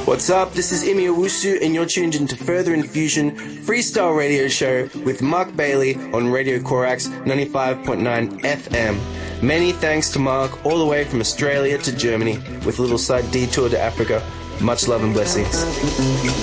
What's up? This is Imi Owusu, and you're tuned into Further Infusion Freestyle Radio Show with Mark Bailey on Radio Corax 95.9 FM. Many thanks to Mark, all the way from Australia to Germany, with a little side detour to Africa. Much love and blessings.